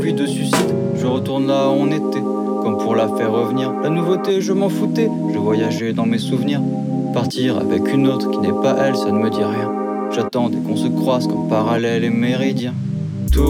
puis de suicide. Je retourne là où on était, comme pour la faire revenir. La nouveauté, je m'en foutais, je voyageais dans mes souvenirs. Partir avec une autre qui n'est pas elle, ça ne me dit rien. J'attendais qu'on se croise comme parallèle et méridien.